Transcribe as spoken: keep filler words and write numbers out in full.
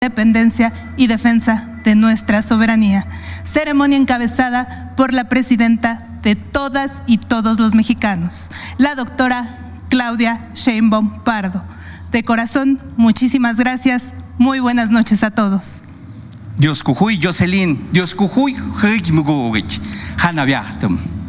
independencia y defensa de nuestra soberanía. Ceremonia encabezada por la presidenta de todas y todos los mexicanos, la doctora Claudia Sheinbaum Pardo. De corazón, muchísimas gracias. Muy buenas noches a todos. Dios kuhuy Jocelyn, Dios kuhuy Hanaviachtum.